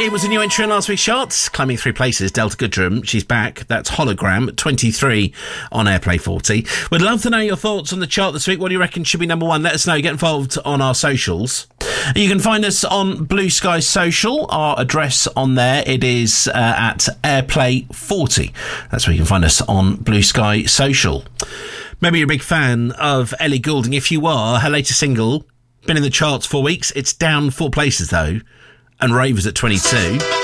was a new entry in last week's charts, climbing 3 places. Delta Goodrum, she's back. That's Hologram, 23 on Airplay 40. We'd love to know your thoughts on the chart this week. What do you reckon should be number 1? Let us know. Get involved on our socials. You can find us on Blue Sky Social. Our address on there, it is at Airplay 40. That's where you can find us on Blue Sky Social. Maybe you're a big fan of Ellie Goulding. If you are, her latest single, been in the charts 4 weeks. It's down 4 places, though. And Ravers at 22.